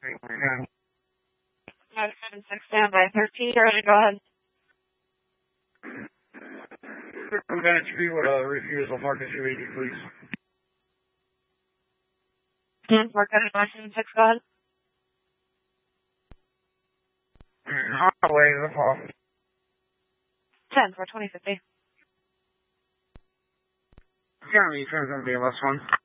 Yeah. 576, standby. 13, you're ready to go ahead. Advantage B with a refusal, market 280, please. Mark at 576, go ahead. Highway, the call. 10 for 2050. Jeremy, turns on BLS 1.